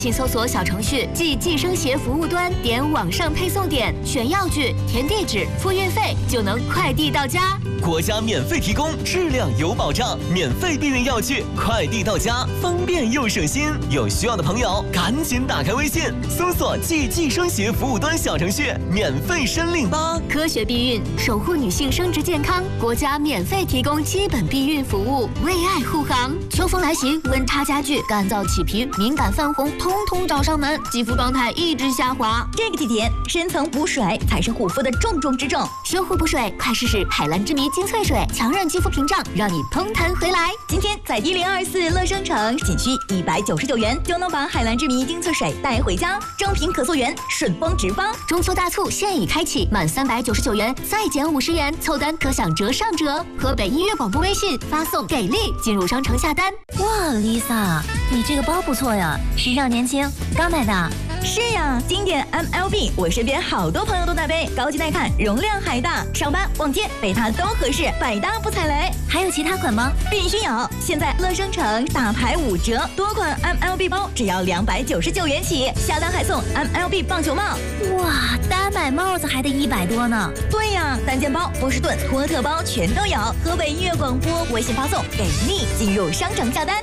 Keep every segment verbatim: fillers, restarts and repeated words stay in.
请搜索小程序即计生协服务端，点网上配送点，选药具，填地址，付运费，就能快递到家。 国家免费提供，质量有保障，免费避孕药具，快递到家，方便又省心。有需要的朋友，赶紧打开微信，搜索即计生协服务端小程序，免费申领吧。 科学避孕，守护女性生殖健康，国家免费提供基本避孕服务，为爱护航。秋风来袭，温差加剧，干燥起皮，敏感泛红，通通找上门，肌肤状态一直下滑。 这个季节，深层补水才是护肤的重中之重。 修护补水，快试试海蓝之谜精粹水，强韧肌肤屏障，让你嘭弹回来。 今天在一零二四乐生城，仅需一百九十九元就能把海蓝之谜精粹水带回家，正品可溯源，顺丰直发。 中秋大促现已开启，满三百九十九元再减五十元，凑单可享折上折。河北音乐广播微信发送给力进入商城下单。 哇 ，Lisa， 你这个包不错呀，时尚年轻，刚买的。 是呀，经典 M L B， 我身边好多朋友都在背，高级耐看，容量还大，上班逛街背它都合适，百搭不踩雷。 还有其他款吗？ 必须有！现在乐生城大牌五折，多款 M L B 包只要两百九十九元起，下单还送 M L B 棒球帽。 哇，单买帽子还得一百多呢。 对呀，单肩包、波士顿、托特包全都有。河北音乐广播微信发送给力，进入商城下单。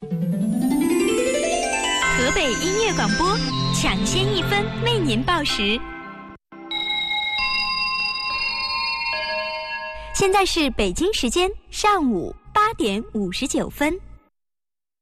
河北音乐广播，抢先一分为您报时。现在是北京时间上午八点五十九分。